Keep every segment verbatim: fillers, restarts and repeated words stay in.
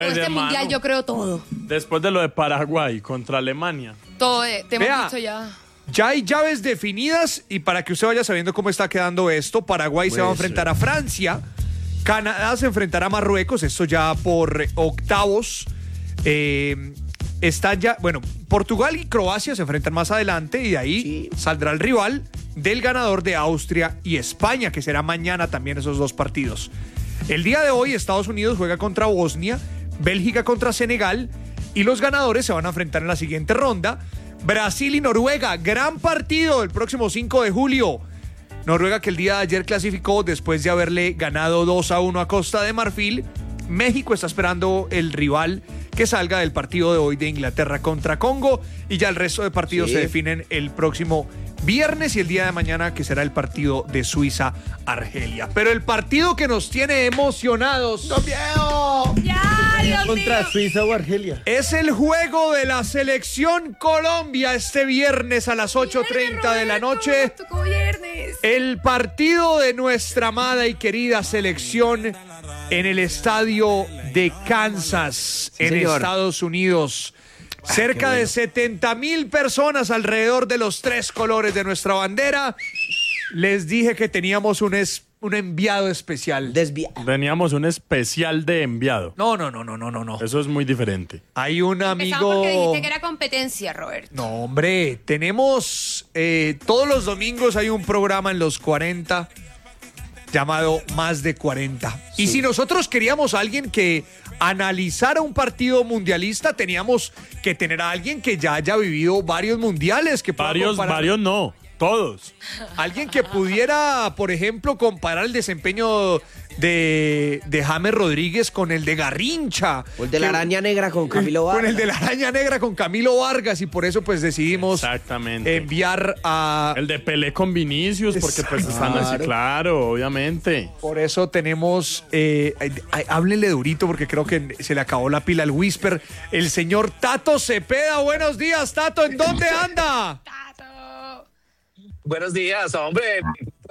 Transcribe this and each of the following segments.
Este mundial yo creo todo. Después de lo de Paraguay contra Alemania. Todo, eh, te hemos Vea, dicho ya. Ya hay llaves definidas y para que usted vaya sabiendo cómo está quedando esto, Paraguay se va a enfrentar a Francia, Canadá se enfrentará a Marruecos, esto ya por octavos. Eh, está ya, bueno, Portugal y Croacia se enfrentan más adelante y de ahí sí. saldrá el rival del ganador de Austria y España, que será mañana también esos dos partidos. El día de hoy Estados Unidos juega contra Bosnia, Bélgica contra Senegal y los ganadores se van a enfrentar en la siguiente ronda. Brasil y Noruega, gran partido el próximo cinco de julio. Noruega que el día de ayer clasificó después de haberle ganado dos a uno a Costa de Marfil. México está esperando el rival que salga del partido de hoy de Inglaterra contra Congo y ya el resto de partidos sí. se definen el próximo viernes y el día de mañana que será el partido de Suiza-Argelia. Pero el partido que nos tiene emocionados ¡No miedo! ¡Ya, Dios contra mío! Suiza o Argelia. Es el juego de la Selección Colombia este viernes a las ocho treinta de la noche. Tocó viernes. El partido de nuestra amada y querida selección en el estadio de Kansas, sí, en señor. Estados Unidos. Ah, Cerca bueno. de setenta mil personas alrededor de los tres colores de nuestra bandera. Les dije que teníamos un, es, un enviado especial. Desviado. Teníamos un especial de enviado. No, no, no, no, no, no, no. Eso es muy diferente. Hay un amigo... porque dijiste que era competencia, Roberto. No, hombre, tenemos... Eh, todos los domingos hay un programa en los cuarenta llamado Más de cuarenta. Sí. Y si nosotros queríamos a alguien que analizara un partido mundialista, teníamos que tener a alguien que ya haya vivido varios mundiales. Que varios, varios no, todos. Alguien que pudiera, por ejemplo, comparar el desempeño de, de James Rodríguez con el de Garrincha. O el de la que, Araña Negra con Camilo Vargas. Con el de la Araña Negra con Camilo Vargas y por eso pues decidimos Exactamente. enviar a... El de Pelé con Vinicius, porque pues están así, claro, obviamente. Por eso tenemos... Eh, háblenle durito porque creo que se le acabó la pila al Whisper. El señor Tato Cepeda. Buenos días, Tato. ¿En dónde anda? Tato. Buenos días, hombre.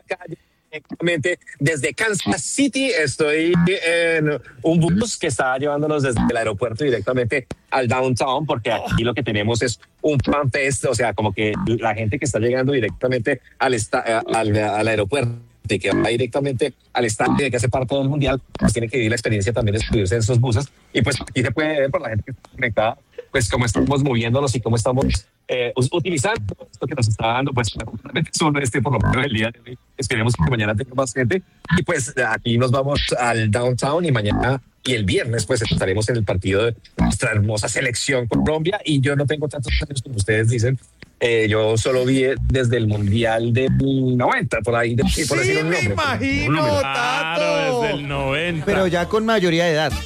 Desde Kansas City estoy en un bus que está llevándonos desde el aeropuerto directamente al downtown, porque aquí lo que tenemos es un fan fest, o sea, como que la gente que está llegando directamente al, esta, al, al aeropuerto y que va directamente al estadio y que hace parte del mundial, pues tiene que vivir la experiencia también de subirse en esos buses. Y pues aquí se puede ver por la gente que está conectada, pues cómo estamos moviéndonos y cómo estamos eh, utilizando esto que nos está dando, pues solo este por lo menos el día de hoy. Esperemos que mañana tenga más gente. Y pues aquí nos vamos al downtown y mañana y el viernes pues estaremos en el partido de nuestra hermosa selección Colombia. Y yo no tengo tantos años como ustedes dicen. Eh, yo solo vi desde el Mundial del noventa, por ahí. De, sí, por decir un me nombre, imagino, un Tato. Claro, desde el noventa. Pero ya con mayoría de edad.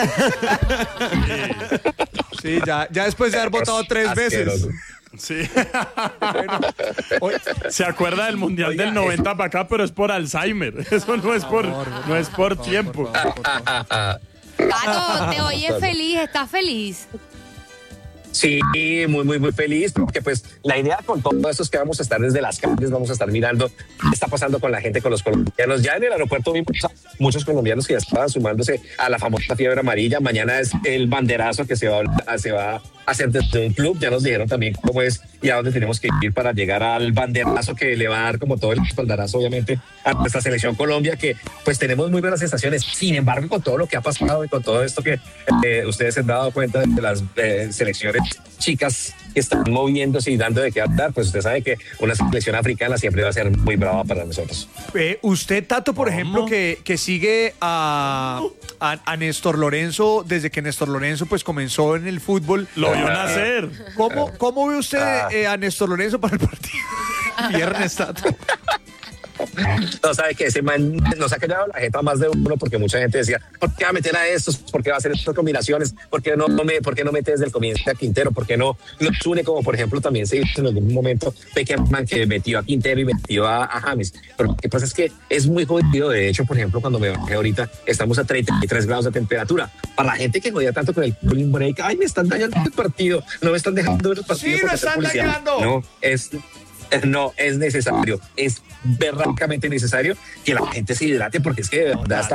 Sí, ya, ya después de haber votado tres Asqueroso. veces. Sí. Bueno, hoy, Se acuerda del Mundial Oiga, del noventa para acá, pero es por Alzheimer. Eso no es por, favor, no es por, por tiempo. Favor, por favor, por favor. Tato, te oyes feliz, ¿estás feliz? Sí, muy, muy, muy feliz, porque pues la idea con todo esto es que vamos a estar desde las calles, vamos a estar mirando qué está pasando con la gente, con los colombianos. Ya en el aeropuerto vimos a muchos colombianos que ya estaban sumándose a la famosa fiebre amarilla. Mañana es el banderazo que se va a, se va a hacer desde un club. Ya nos dijeron también cómo es y a dónde tenemos que ir para llegar al banderazo que le va a dar como todo el espaldarazo, obviamente, a nuestra selección Colombia, que pues tenemos muy buenas sensaciones. Sin embargo, con todo lo que ha pasado y con todo esto que eh, ustedes se han dado cuenta de las eh, selecciones chicas que están moviéndose y dando de qué hablar, pues usted sabe que una selección africana siempre va a ser muy brava para nosotros. Eh, usted, Tato, por ¿Cómo? ejemplo, que, que sigue a, a, a Néstor Lorenzo desde que Néstor Lorenzo pues comenzó en el fútbol. Lo vio nacer. ¿Cómo, cómo ve usted eh, a Néstor Lorenzo para el partido? Viernes, Tato. No sabe que ese man nos ha callado la jeta más de uno, porque mucha gente decía, ¿por qué va a meter a estos? ¿Por qué va a hacer estas combinaciones? ¿Por qué no, no, me, ¿por qué no mete desde el comienzo a Quintero? ¿Por qué no nos une? Como por ejemplo también se hizo en algún momento Beckerman, que metió a Quintero y metió a, a James. Pero lo que pasa es que es muy jodido. De hecho, por ejemplo, cuando me bajé ahorita, estamos a treinta y tres grados de temperatura. Para la gente que jodía tanto con el cooling break, ay, me están dañando el partido, no me están dejando ver el partido. Sí, lo están dañando. No, es... No es necesario, es berracamente necesario que la gente se hidrate, porque es que de verdad Tato. estamos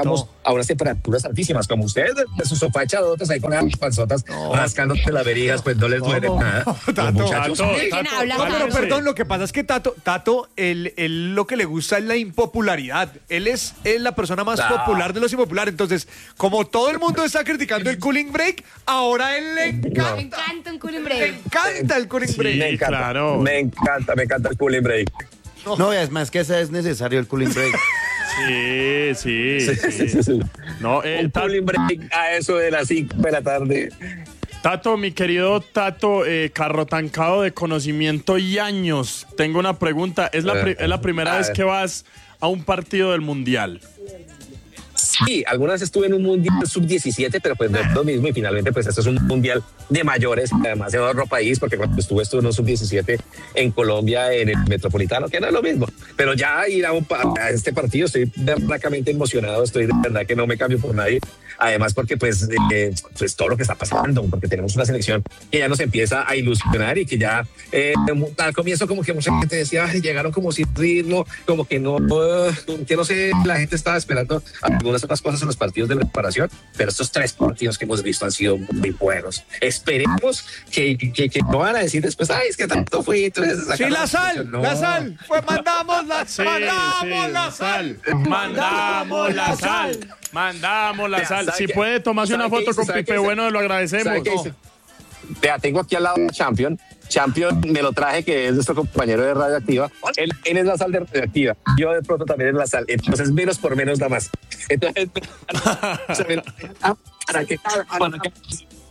a unas temperaturas altísimas, como ustedes de su sofá echadotas ahí con las panzotas rascándote las verijas, pues no les duele nada. Los Tato. muchachos. Tato, ¿Quién Tato, habla? No, pero cálmese. perdón, lo que pasa es que Tato, Tato, él, él lo que le gusta es la impopularidad. Él es, es la persona más Ah. popular de los impopulares. Entonces, como todo el mundo está criticando el cooling break, ahora a él le Me encanta, encanta un cooling le break. encanta el cooling Sí. break. Me encanta, claro. me encanta, me encanta el cooling break. No, es más que esa es necesario el cooling break. Sí, sí, Sí, sí. sí, sí, sí. No, eh, Un Ta- cooling break a eso de las cinco de la tarde. Tato, mi querido Tato, eh, carro tancado de conocimiento y años. Tengo una pregunta. ¿Es la, pri- es la primera A vez ver. que vas a un partido del Mundial? Sí, algunas veces estuve en un mundial sub diecisiete, pero pues no es lo mismo y finalmente pues esto es un mundial de mayores, además en otro país, porque cuando estuve estuve en un sub diecisiete en Colombia, en el Metropolitano, que no es lo mismo. Pero ya ir a, un, pa- a este partido estoy verdadamente emocionado, estoy de verdad que no me cambio por nadie. Además porque pues, eh, pues todo lo que está pasando, porque tenemos una selección que ya nos empieza a ilusionar y que ya eh, al comienzo como que mucha gente decía, ay, llegaron como sin ritmo, como que no, uh, que no sé, la gente estaba esperando algunas otras cosas en los partidos de preparación, pero estos tres partidos que hemos visto han sido muy buenos. Esperemos que, que, que no van a decir después, ay, es que tanto fui, entonces Sí, sacaron la sal, selección". No. la sal. Pues mandamos la, Sí, mandamos sí, la sal. Mandamos la sal. Mandamos la Vea, sal. ¿sabe Si qué? puede tomarse ¿Sabe una qué foto hice? con ¿Sabe qué Pipe hice? Bueno, lo agradecemos. ¿Sabe qué hice? Vea, tengo aquí al lado un Champion. Champion me lo traje, que es nuestro compañero de Radioactiva. Él, él es la sal de Radioactiva. Yo de pronto también es la sal. Entonces, menos por menos da más. Entonces, para que... Para que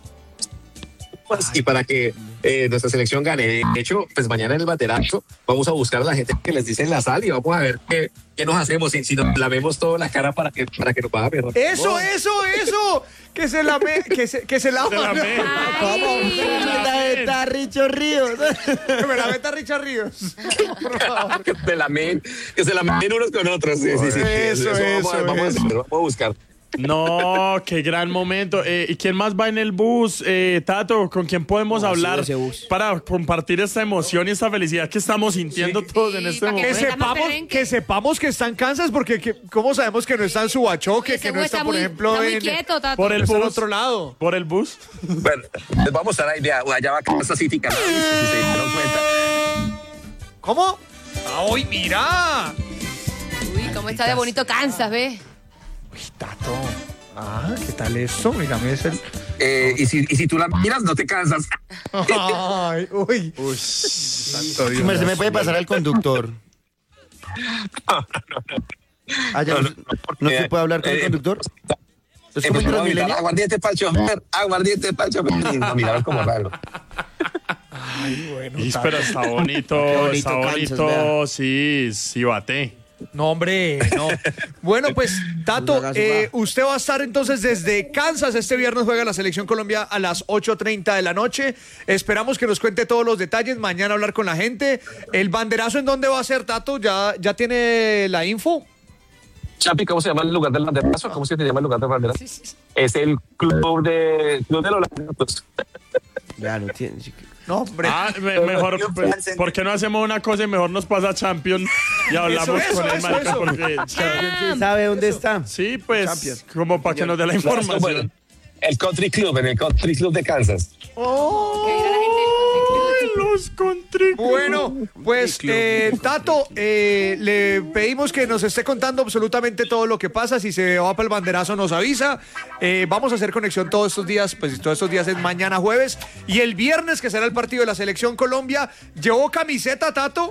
y para que eh, nuestra selección gane. De hecho, pues mañana en el baterazo vamos a buscar a la gente que les dice la sal y vamos a ver qué, qué nos hacemos si, si nos lavemos toda la cara para que, para que nos vaya mejor. Eso, eso, eso. Que se la me, que se, que se la Se la me- Ay. Está Richo Ríos. Que me la meta Richard Ríos. Por favor. que se la men, que se la men unos con otros. Sí, sí, sí. Eso, vamos, a- eso, vamos, a eso. hacer, vamos a buscar. No, qué gran momento. Eh, ¿Y quién más va en el bus? Eh, Tato, ¿con quién podemos No, sí, hablar ese bus. para compartir esta emoción y esta felicidad que estamos sintiendo todos en Sí, este para que Que momento? sepa- sepamos, perrenque. que sepamos que están Kansas, porque que, ¿cómo sabemos que no está en Subachoque, Ese que no güey está, está por muy- ejemplo, está muy en, quieto, Tato. Por el está en bus. otro lado? Por el bus. Bueno, les vamos a dar idea. Allá va Kansas City, Canadá, si se dieron cuenta. ¿Cómo? ¡Ay, mira! Uy, cómo está de bonito Kansas, ¿ves? Uy, Tato. Ah, ¿qué tal esto? Mírame, es el... Eh, y, si, y si tú la miras, no te cansas. Ay, uy. Santo Dios. Merced, ¿me puede pasar al conductor? Ah, ya No, no, no, ¿no porque, se puede hablar con el eh, conductor? ¿Es Empezó como en a gritar, Transmilenio? aguardiente para el chofer, aguardiente para el chofer. Y nos miraron como raro. Ay, bueno, Y, Tato. pero está bonito, Qué bonito está Kansas, bonito. vea. Sí, sí, bate. No, hombre, no. Bueno, pues, Tato, Pues haga su eh, va. usted va a estar entonces desde Kansas. Este viernes juega la Selección Colombia a las ocho treinta de la noche. Esperamos que nos cuente todos los detalles. Mañana hablar con la gente. ¿El banderazo en dónde va a ser, Tato? ¿Ya, ya tiene la info? Chapi, ¿cómo se llama el lugar del banderazo? ¿Cómo se llama el lugar del banderazo? Es el club de club de los latinos. Ya no tiene. No, hombre. Ah, me- mejor, pues, ¿por qué no hacemos una cosa y mejor nos pasa a Champion y hablamos Eso, con eso, él, eso, marica? eso. Porque, ¿Quién sabe dónde está? sí, pues, Champion. como para que nos dé la Bueno, información. el Country Club, en el Country Club de Kansas. Que dirá la gente del Ay, los country. Bueno, pues eh, Tato, eh, le pedimos que nos esté contando absolutamente todo lo que pasa. Si se va para el banderazo nos avisa. Eh, vamos a hacer conexión todos estos días, pues todos estos días es mañana jueves. Y el viernes que será el partido de la Selección Colombia. ¿Llevó camiseta, Tato?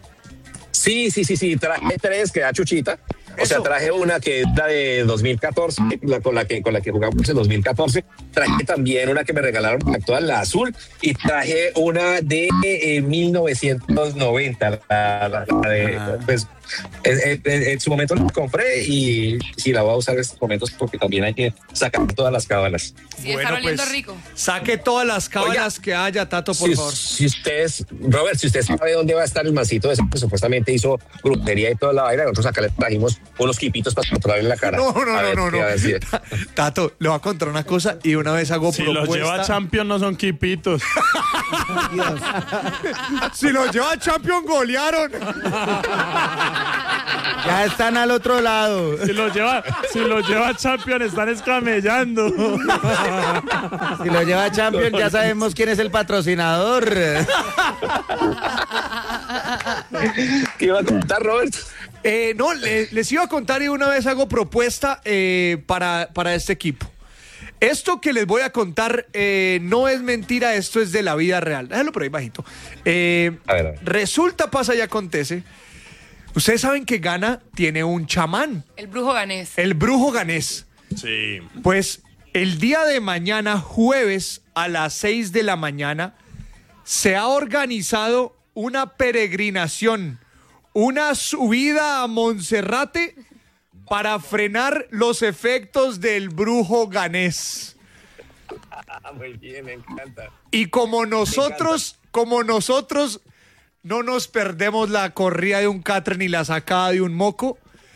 Sí, sí, sí, sí, traje tres que da Chuchita. O sea, Eso. traje una que es la de dos mil catorce, la, con, la que, con la que jugamos en dos mil catorce. Traje también una que me regalaron la actual, la azul. Y traje una de eh, mil novecientos noventa, la, la- la de... Ah. Pues, en, en- en su momento la compré y sí, la voy a usar en estos momentos porque también hay que sacar todas las cábalas. Sí, está oliendo rico. Saque todas las cábalas que haya, Tato, por Si, favor. si ustedes, Robert, si usted sabe dónde va a estar el masito ese que supuestamente hizo brujería y toda la vaina, nosotros acá le trajimos unos quipitos para controlarle la cara. No, no, A no, ver, no, ¿qué va a decir? no. Tato, le voy a contar una cosa y una vez hago Si los propuesta. lleva Champion no son quipitos. Si los lleva Champion, golearon. Ya están al otro lado. Si lo lleva, si lo lleva a Champions, están escamellando. Si lo lleva a Champions, ya sabemos quién es el patrocinador. ¿Qué iba a contar, Robert? Eh, no, le- les iba a contar y una vez hago propuesta eh, para, para este equipo. Esto que les voy a contar eh, no es mentira, esto es de la vida real. Déjalo por ahí bajito. Eh, A ver, a ver. Resulta, pasa y acontece. Ustedes saben que Ghana tiene un chamán, El brujo ganés. el brujo ganés. Sí. Pues el día de mañana, jueves, a las seis de la mañana, se ha organizado una peregrinación, una subida a Monserrate para frenar los efectos del brujo ganés. Ah, muy bien, me encanta. Y como nosotros, como nosotros no nos perdemos la corrida de un catre ni la sacada de un moco,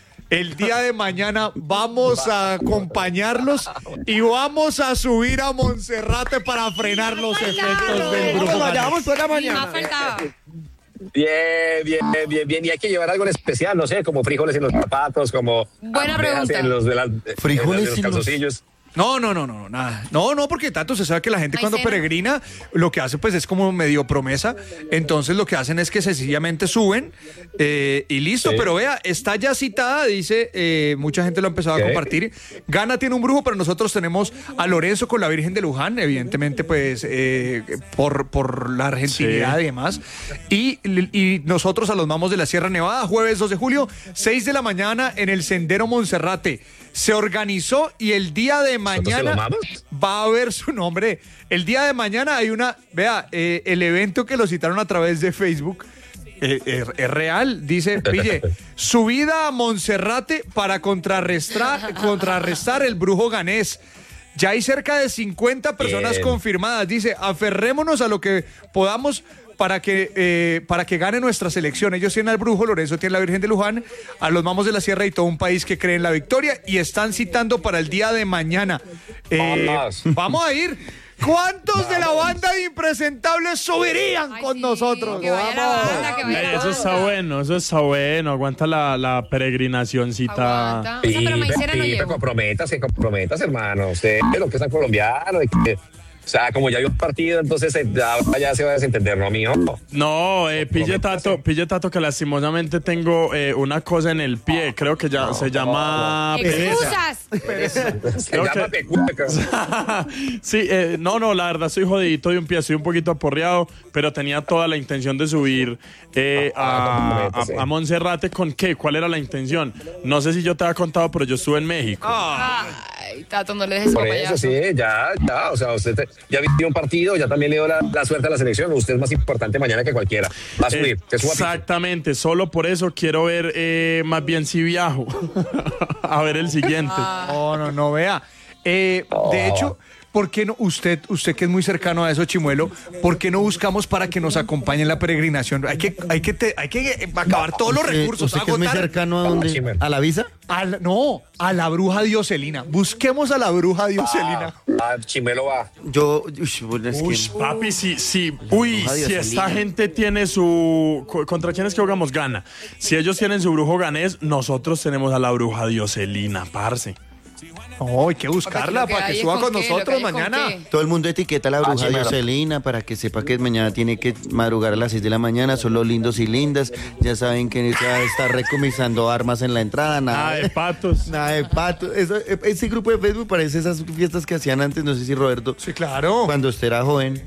el día de mañana vamos a acompañarlos y vamos a subir a Monserrate para frenar los efectos del brujo ganés. Vayamos toda la Y más mañana. faltaba. Bien, bien, bien, bien. Y hay que llevar algo en especial, no sé, como frijoles en los zapatos, como Buena arvejas pregunta. en los, de las, Frijoles en los en los- calzoncillos. No, no, no, no, nada. No, no, porque tanto se sabe que la gente cuando Maicena. peregrina lo que hace pues es como medio promesa. Entonces lo que hacen es que sencillamente suben eh, y listo. Sí. Pero vea, está ya citada, dice, eh, mucha gente lo ha empezado Ok. a compartir. Ghana tiene un brujo, pero nosotros tenemos a Lorenzo con la Virgen de Luján, evidentemente pues eh, por, por la argentinidad Sí. y demás. Y, y nosotros a los Mamos de la Sierra Nevada, jueves dos de julio, seis de la mañana en el Sendero Monserrate. Se organizó y el día de mañana los Mamos? va a haber su nombre. El día de mañana hay una, vea, eh, el evento que lo citaron a través de Facebook eh, es, es real. Dice, pille, subida a Monserrate para contrarrestar, contrarrestar el brujo ganés. Ya hay cerca de cincuenta personas Bien. confirmadas. Dice, aferrémonos a lo que podamos para que, eh, para que gane nuestra selección. Ellos tienen al brujo, Lorenzo tiene la Virgen de Luján, a los Mamos de la Sierra y todo un país que cree en la victoria y están citando para el día de mañana. Eh, Vamos. vamos a ir. ¿Cuántos de la banda de impresentables subirían Ay, con sí, nosotros? que vaya la banda, que vaya Ey, la eso banda. está bueno, eso está bueno. Aguanta la, la peregrinacioncita. Aguanta. O sea, pero Maicena no sí, llegó. comprométase, comprométase, hermano. Usted es lo que es tan colombiano. Y que, o sea, como ya vio un partido, entonces eh, ya, ya se va a desentender, ¿no, mijo? No, eh, pille tato, pille tato que lastimosamente tengo eh, una cosa en el pie. Creo que ya se llama pereza. ¡Excusas! Se Creo llama que- pecueca. Sí, eh, no, no, la verdad estoy jodidito de un pie, estoy un poquito aporreado, pero tenía toda la intención de subir eh, a, Ah, sí. a, a Monserrate. ¿Con qué? ¿Cuál era la intención? No sé si yo te había contado, pero yo estuve en México. Ay, Tato, no le dejes Por ese eso, payaso. sí, ya, ya. O sea, usted te- ya vivió un partido, ya también le dio la, la suerte a la selección. Usted es más importante mañana que cualquiera. Va a subir, que suba piso. Exactamente, solo por eso quiero ver eh, más bien si viajo. A ver el siguiente. No, no, no, vea. Eh, de hecho, ¿por qué no? Usted, usted que es muy cercano a eso, Chimuelo, ¿por qué no buscamos para que nos acompañe en la peregrinación? Hay que, hay que, te- hay que eh, acabar todos los ¿Usted, recursos. usted que es muy agotar- cercano a dónde? Chimel. ¿A la visa? a la- no, a la bruja Dioselina. Busquemos a la bruja Dioselina. Ah, Chimelo va. Yo, uy, bueno, es Uy, que- papi, sí, sí. Uy, Bruja si Dioselina. esta gente tiene su... co- ¿Contra quién es que jugamos? Gana. Si ellos tienen su brujo ganés, nosotros tenemos a la bruja Dioselina, parce. No, hay que buscarla Lo que para que hay es suba con qué, lo que nosotros hay es con mañana. qué. todo el mundo etiqueta a la bruja Chimero. Dioselina para que sepa que mañana tiene que madrugar a las seis de la mañana. Son los lindos y lindas. Ya saben que ya está recomisando armas en la entrada. Nada, Ah, de patos. nada de pato. Eso, ese grupo de Facebook parece esas fiestas que hacían antes. No sé si Roberto, Sí, claro. cuando usted era joven.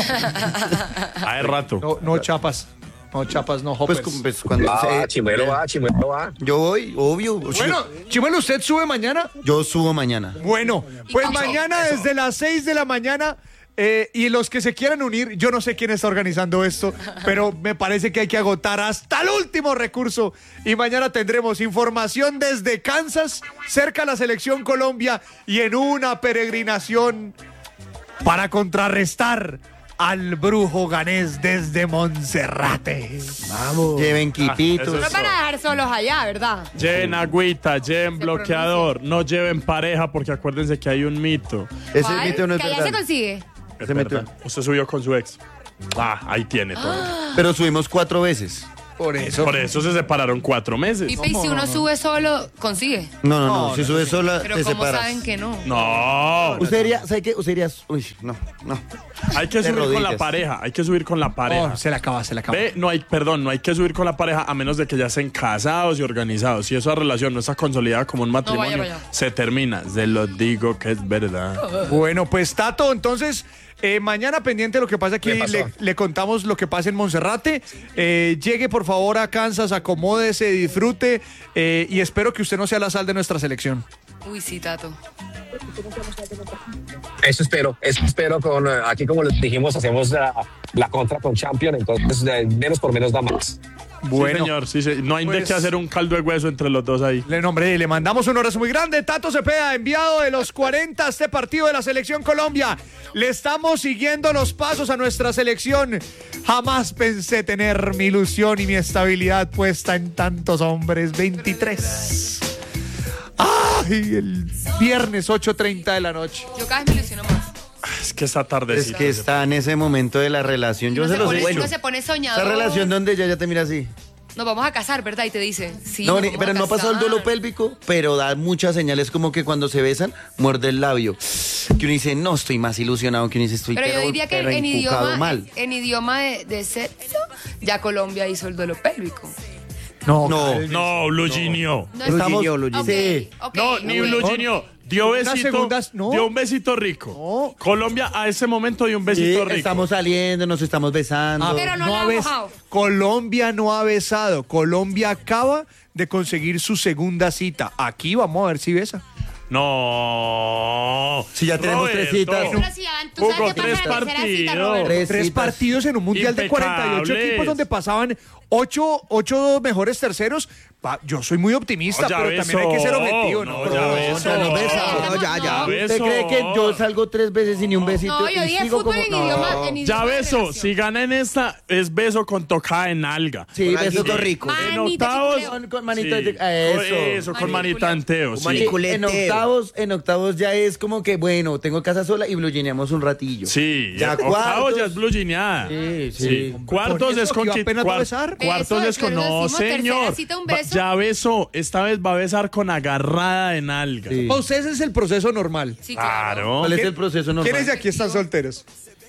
Ah, de rato. No, no chapas. No chapas, no Pues, hoppers. como- pues, cuando Ah, se- Chimelo va, Chimelo va. yo voy, obvio. Bueno, Chimuelo, ¿usted sube mañana? Yo subo mañana. Bueno, pues cómo? mañana desde las seis de la mañana eh, y los que se quieran unir, yo no sé quién está organizando esto, pero me parece que hay que agotar hasta el último recurso y mañana tendremos información desde Kansas, cerca a la selección Colombia y en una peregrinación para contrarrestar al brujo ganés desde Monserrate. Lleven quipitos. eso No es- van a dejar solos allá, ¿verdad? Lleven agüita, lleven bloqueador, no lleven pareja porque acuérdense que hay un mito. Ese ¿Cuál? mito no es que allá verdad. se consigue. Es Se metió. verdad. Usted subió con su ex. Ah, ahí tiene todo. Pero subimos cuatro veces. Por eso. Por eso se separaron cuatro meses. Pipe, y si uno sube solo, consigue. No, no, no, No, si no, subes sola, Pero te ¿cómo separas. saben que no? No, Usted iría, ¿sabe qué? Usted iría, uy, no, no. hay que de subir con la rodillas. pareja, hay que subir con la pareja. Oh, se le acaba, se le acaba. Ve, no hay, perdón, no hay que subir con la pareja a menos de que ya estén casados y organizados. Si esa relación no está consolidada como un matrimonio, vaya, vaya. se termina. Se lo digo que es verdad. Bueno, pues Tato, entonces eh, mañana pendiente de lo que pasa aquí, ¿Qué pasó? le, le contamos lo que pasa en Monserrate. Eh, llegue por favor a Kansas, acomódese, disfrute eh, y espero que usted no sea la sal de nuestra selección. Uy, sí, Tato. Eso espero, eso espero con, eh, aquí como les dijimos, hacemos la, la contra con Champion, entonces eh, menos por menos da más. Bueno, Sí, señor, sí, sí. No hay de pues- qué hacer un caldo de hueso entre los dos ahí. le nombré, le mandamos un abrazo muy grande. Tato Cepeda, enviado de los cuarenta a este partido de la Selección Colombia. Le estamos siguiendo los pasos a nuestra selección. Jamás pensé tener mi ilusión y mi estabilidad puesta en tantos hombres. veintitrés. ¡Ay! El viernes ocho treinta de la noche. Yo cada vez me ilusiono más. Es que esta tarde Es que está en ese momento de la relación. Yo Uno se se, los he pone, dicho. uno se pone soñador. Esa relación donde ella ya te mira así. Nos vamos a casar, ¿verdad? Y te dice, sí. No, nos ni- vamos pero a no ha pasado el casar. duelo pélvico, pero da muchas señales como que cuando se besan, muerde el labio. Que uno dice, no, estoy más ilusionado, que uno dice, estoy Pero yo pero- diría que pero en encucado idioma, mal. en, en idioma de, de sexo, ya Colombia hizo el duelo pélvico. No, No. cálmese. No, Luginio. No Estamos, Ok, sí. ok, No, ni un ok. Luginio. Dio Unas besito, segundas, no. dio un besito rico. No. Colombia a ese momento dio un Sí, besito rico. estamos saliendo, nos estamos besando. Ah, Pero no ha la ha bes- mojado. Colombia no ha besado. Colombia acaba de conseguir su segunda cita. Aquí vamos a ver si besa. No. Si ya tenemos tres citas. Pero si ya van- tú sabes Jugó qué tres pasa en la tercera cita, partidos. Roberto. Tres Tres citas. partidos en un mundial de cuarenta y ocho Impecables. equipos donde pasaban ocho, ocho mejores terceros. Pa- Yo soy muy optimista, No, ya pero también hay que ser besó. objetivo. No, No, ya no, besó. no, no, No, besa. no, ya, ya. no. ¿Usted Beso. cree que yo salgo tres veces sin ni un besito? No, yo y dije sigo fútbol como- en No. idioma. En Ya idioma de beso, relación. si gana en esta, es beso con tocada en alga. Sí, Con beso alguito con rico. En Manita octavos. chicleo. Con, con manita Sí, de- con eso. eso, con Manipuleo. manitanteo, sí. Manicu- Sí, en Culeteo. octavos, en octavos ya es como que, bueno, tengo casa sola y blugineamos un ratillo. Sí, Ya octavos cuartos. ya es blue gineada. Sí, sí. Cuartos Con es eso con que iba qui- apenas va a cuar- besar. Cuartos Eso, es con pero no, decimos tercera señor. cita, un Va- beso. Ya besó, esta vez va a besar con agarrada en alga. Sí. Para ustedes es el proceso normal. Sí, claro. Claro. ¿Cuál es ¿Quién- el proceso normal? ¿Quiénes de aquí están solteros?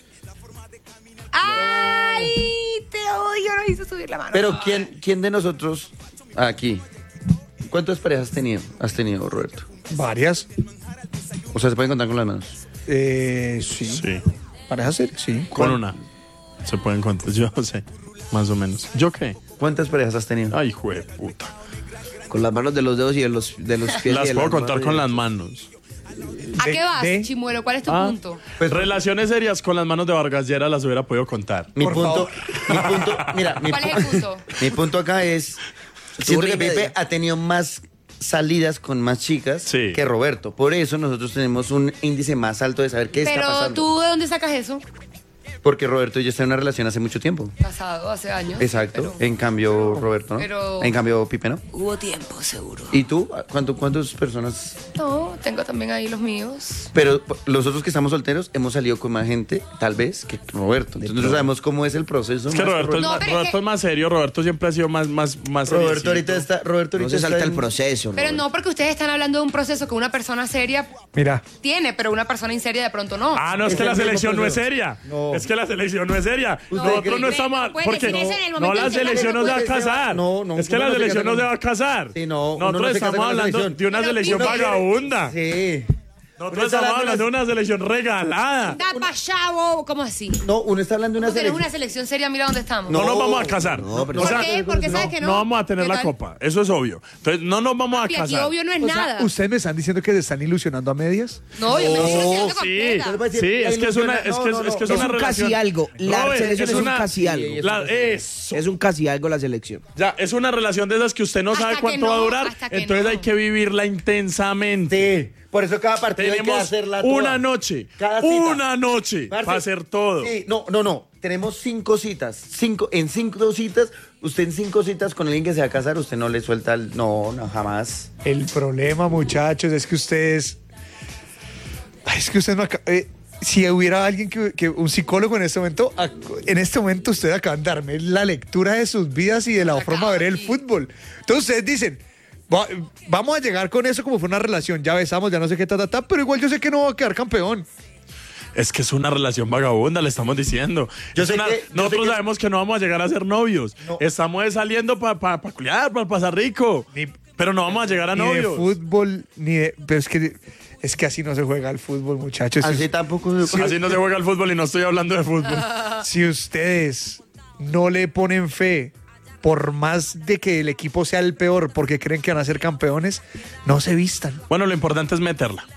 ¡Ay! Te odio, no hizo subir la mano. Pero ¿quién, quién de nosotros aquí? ¿Cuántas parejas has tenido? ¿Has tenido, Roberto? Varias. O sea, se pueden contar con las manos. Eh, sí. Sí, ¿Parejas serias? Sí. con una. Se pueden contar, yo sé, más o menos. ¿Yo qué? ¿Cuántas parejas has tenido? Ay, jue puta. Con las manos de los dedos y de los, de los pies. y Las de puedo las contar manos. con las manos. ¿A de- qué vas, de- Chimuelo? ¿Cuál es tu Ah. punto? Pues, Relaciones serias con las manos de Vargas Lleras las hubiera podido contar. mi Por punto, favor. mi punto, mira, mi, ¿Cuál es pu- el punto? mi punto acá es, siento hora y que Pipe media. ha tenido más salidas con más chicas Sí. que Roberto. Por eso nosotros tenemos un índice más alto de saber qué está Pero pasando. tú, ¿de dónde sacas eso? Porque Roberto y yo estamos en una relación hace mucho tiempo. Casado, hace años. Exacto. Pero En cambio, Roberto, ¿no? pero- En cambio, Pipe, ¿no? hubo tiempo, seguro. ¿Y tú? ¿Cuánto, ¿Cuántas personas? No, tengo también ahí los míos. Pero los otros que estamos solteros hemos salido con más gente, tal vez, que Roberto. Entonces nosotros sabemos cómo es el proceso. Es que más Roberto, es, No, más, pero es Roberto que- es más serio, Roberto siempre ha sido más, más, más Roberto seriecito. ahorita está, Roberto No ahorita se salta está el en- proceso. Pero Roberto. no, porque ustedes están hablando de un proceso que una persona seria Mira. tiene, pero una persona inseria de pronto no. Ah, no, es, Es que el la mismo selección no es proceso. seria. No. Es que la selección no es seria. Nosotros cree no que- estamos. No puede Porque decir eso en el no, momento la en que la selección no se va a puede ser- casar. No, no, es que uno la no se selección casa no se con- va a casar. Sí, no, uno no Nosotros se casa estamos con la hablando selección. de una Pero selección Pipe- vagabunda. Sí. Nosotros Uno está estamos hablando hablando de una selección regalada. Da pa' allá, bobo. ¿Cómo así? No, uno está hablando de una Tú tienes selección. una selección seria, mira dónde estamos. No, No, nos vamos a casar. no, pero- O ¿Por sea, qué? Porque sabes que no. no vamos a tener ¿Qué la tal? copa. Eso es obvio. Entonces, no nos vamos a Y aquí casar. obvio no es O sea, nada. ¿ustedes me están diciendo que se están ilusionando a medias? No, yo me estoy haciendo Sí, completa. Entonces va a decir, sí, la es que es una, ilusión- es que es, no, no, es que es Es una un relación. casi algo. La Robert, selección es un una- casi algo. la- eso. Es un casi algo la selección. Ya, es una relación de esas que usted no Hasta sabe que cuánto no, va a durar, hasta que entonces no. hay que vivirla intensamente. Sí, por eso cada partido hay que Tenemos hacerla toda. una noche, Cada cita. una noche Parce, para hacer todo. Sí, no, no, no. Tenemos cinco citas. Cinco, en cinco citas, usted en cinco citas con alguien que se va a casar, usted no le suelta el. No, no, jamás. El problema, muchachos, es que ustedes. Ay, es que ustedes no. aca- eh, si hubiera alguien que, que un psicólogo en este momento, en este momento ustedes acaban de darme la lectura de sus vidas y de la forma de ver el fútbol. Entonces ustedes dicen, va, vamos a llegar con eso como fue una relación, ya besamos, ya no sé qué, ta, ta, ta, pero igual yo sé que no va a quedar campeón. Es que es una relación vagabunda, le estamos diciendo. Yo Es sé una- que- yo nosotros sé que- sabemos que no vamos a llegar a ser novios. No. Estamos saliendo para pa, pa culiar, para pasar rico. Ni- pero no vamos a llegar a Ni de novios. fútbol, ni de... Pero es que, es que así no se juega el fútbol, muchachos. Si, Así tampoco se- Así no se juega el fútbol y no estoy hablando de fútbol. si ustedes no le ponen fe, por más de que el equipo sea el peor, porque creen que van a ser campeones, no se vistan. Bueno, lo importante es meterla.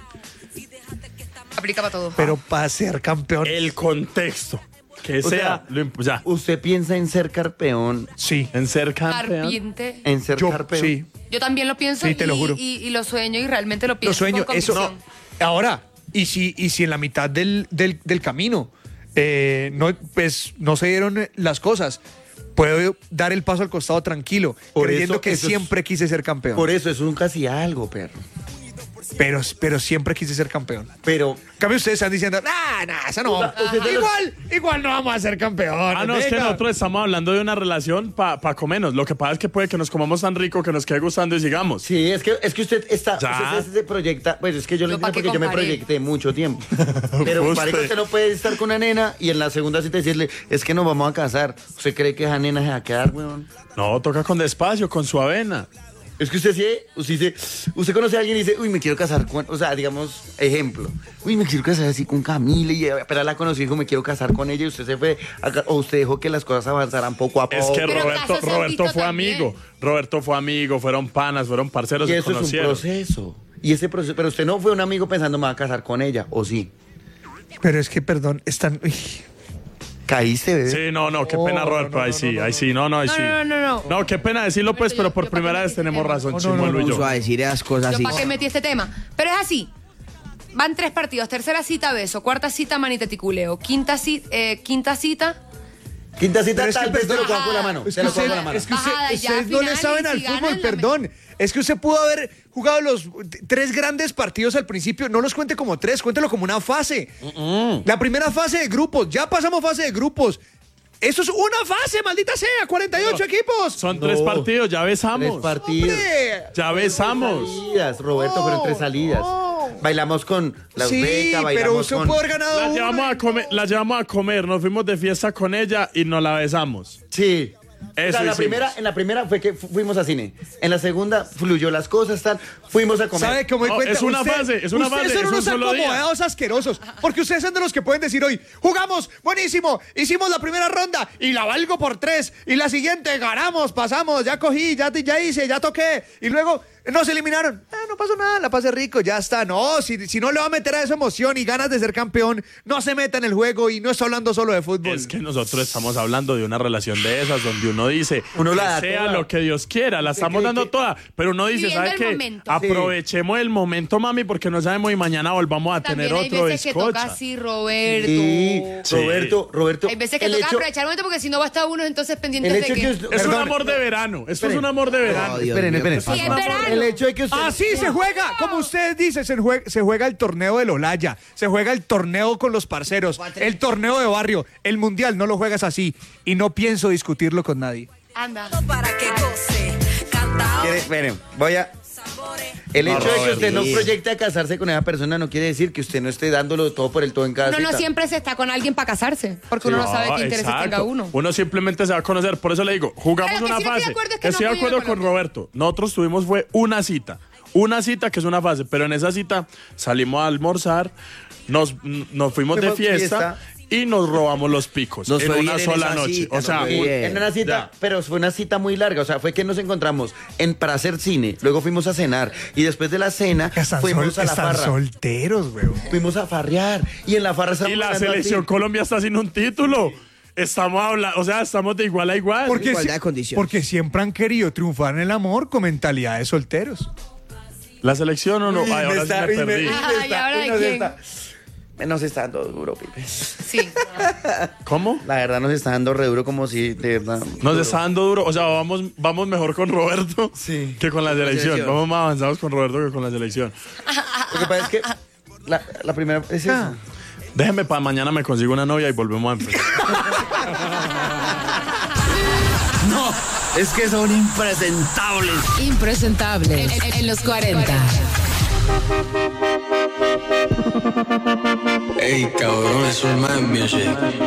Aplica para todo. Pero para ser campeón, El contexto. Que O sea, sea, lo imp- ya, ¿Usted piensa en ser campeón? sí. en ser campeón. Carpiente. ¿En ser Yo, campeón? sí. Yo también lo pienso Sí, te lo y, juro. Y, y lo sueño y realmente lo Lo pienso. sueño, con eso. convicción. Ahora, y si, y si en la mitad del, del, del camino eh, no, pues, no se dieron las cosas, puedo dar el paso al costado tranquilo, Por creyendo eso- que eso es- siempre quise ser campeón. Por eso, eso nunca hacía algo, perro. Pero, pero siempre quise ser campeón. Pero En cambio, ustedes están diciendo, nah, nah, eso no O sea, vamos. usted de los- Igual, igual no vamos a ser campeones. Ah, no, es que venga. nosotros estamos hablando de una relación para pa comernos. Lo que pasa es que puede que nos comamos tan rico que nos quede gustando y sigamos. sí, es que, es que usted está, Ya. usted se proyecta, pues es que yo lo Yo pa' entiendo qué porque yo me comparé. proyecté mucho tiempo. Pero Usted. marico, usted no puede estar con una nena y en la segunda cita decirle, es que nos vamos a casar. ¿Usted cree que esa nena se va a quedar, weón? No, toca con despacio, con su avena. Es que usted sí, usted dice, usted conoce a alguien y dice, uy, me quiero casar con, o sea, digamos, ejemplo, uy, me quiero casar así con Camila y apenas la conocí y dijo, me quiero casar con ella y usted se fue, a- o usted dejó que las cosas avanzaran poco a poco. Es que Pero Roberto, casos se han Roberto visto fue también. amigo. Roberto fue amigo, fueron panas, fueron parceros, Y se eso es un conocieron. proceso. Y ese proceso, pero usted no fue un amigo pensando, me va a casar con ella, ¿o sí? Pero es que, perdón, están. uy, Caíste, bebé. Sí, no, no, qué No, pena, no, Roberto. no, ahí no, sí, no, ahí sí, no, no, ahí No, sí. no, no, no. No, qué pena decirlo, pues, Roberto, pero yo- por yo primera pa' qué vez tenemos metí razón, No, no, no, Chimuelo y no, yo. Vamos a decir esas cosas Yo así. para qué metí este tema. Pero es así. Van tres partidos. Tercera cita, beso. Cuarta cita, maniteticuleo. Quinta, ci- eh, quinta cita, Quinta cita, Pero es que, tal vez te lo perdón, cojo con la mano. Es te que, lo cojo usted- con la mano. es que usted- Bajada, ya ustedes no le final, saben y al si ganan, fútbol, la- perdón. Es que usted pudo haber jugado los t- tres grandes partidos al principio. No los cuente como tres, cuéntelo como una fase. La primera fase de grupos. Ya pasamos fase de grupos. Eso es una fase, maldita sea. cuarenta y ocho equipos. Son No. tres partidos, ya Tres besamos. partidos. ¡Hombre! Ya besamos. Salidas, Roberto, pero entre salidas. Bailamos con las Sí, becas, pero bailamos usted con... pudo haber ganado La una. llevamos, a comer, la llevamos a comer, nos fuimos de fiesta con ella y nos la besamos. Sí. Eso O sea, en la hicimos. primera, en la primera fue que fu- fuimos a cine. En la segunda fluyó las cosas, tal. Fuimos a comer. ¿Sabe cómo me No, cuenta? es una Usted- fase, es una ustedes fase, son es un unos solo día. acomodados asquerosos. Porque ustedes son de los que pueden decir hoy, jugamos, buenísimo, hicimos la primera ronda y la valgo por tres. Y la siguiente, ganamos, pasamos, ya cogí, ya, ya hice, ya toqué. Y luego nos eliminaron. Ah, no pasó nada, la pasé rico, ya está. No, si, si no le va a meter a esa emoción y ganas de ser campeón, no se meta en el juego y no está hablando solo de fútbol. Es que nosotros estamos hablando de una relación de esas donde uno dice Uno la que da sea toda. lo que Dios quiera, la estamos cree dando que- toda, pero uno dice, Viviendo ¿sabe el qué? momento. Aprovechemos el momento, mami, porque no sabemos y mañana volvamos a También tener hay otro veces que toca escocha. así, Roberto. Sí, Sí. Roberto, Roberto. Hay veces que el toca hecho- aprovechar el momento porque si no va a estar uno entonces pendientes El de hecho que... que... Es un perdón, amor de verano, esto es Esperen. un amor de verano. No, Dios Esperen, mío, esperen. ¿qué Sí, es pasa? verano. El hecho de que usted... Así se juega, como usted dice, se juega, se juega el torneo del Olaya, se juega el torneo con los parceros, el torneo de barrio, el mundial, no lo juegas así y no pienso discutirlo con nadie. Anda. Para que goce, canta Quiere- Esperen, voy a... El No, hecho de que Robert, usted no sí. proyecte a casarse con esa persona no quiere decir que usted no esté dándolo todo por el todo en cada Uno no cita. siempre se está con alguien para casarse, porque uno no sabe qué intereses exacto. tenga uno. Uno simplemente se va a conocer, por eso le digo, jugamos Pero que una sí no estoy fase. de acuerdo es que no estoy de apoyo acuerdo a con Colombia. Roberto. Nosotros tuvimos fue una cita. Una cita que es una fase, pero en esa cita salimos a almorzar, nos, nos fuimos de Fuimos fiesta, y nos robamos los picos Nos en fue una bien en sola esa noche. cita, o nos sea, fue un- bien. En una cita, Ya. pero fue una cita muy larga, o sea, fue que nos encontramos en, para hacer cine, luego fuimos a cenar y después de la cena Están, fuimos sol- a la están farra, solteros, weón. fuimos a farrear y en la farra y estábamos la hablando selección así. Colombia está sin un título. Estamos hablando, o sea, estamos de igual a igual. Porque, Igualdad si- de condiciones. porque siempre han querido triunfar en el amor con mentalidad de solteros. La selección o no. Uy, Ay, me ahora está- sí me uy, me- perdí. uy, me Ay, está- ¿ahora uy, de nos quién? está- Nos está dando duro, Pipe. Sí. ¿Cómo? La verdad nos está dando re duro como si, de verdad. Nos duro. está dando duro. O sea, vamos, vamos mejor con Roberto Sí. que con la selección. selección. Vamos más avanzados con Roberto que con la selección. Lo que pasa es que la, la primera es eso. Ah. Déjeme para mañana me consigo una novia y volvemos a empezar. No, es que son impresentables. Impresentable. En, en los cuarenta. Ey, cabrón, eso es más music.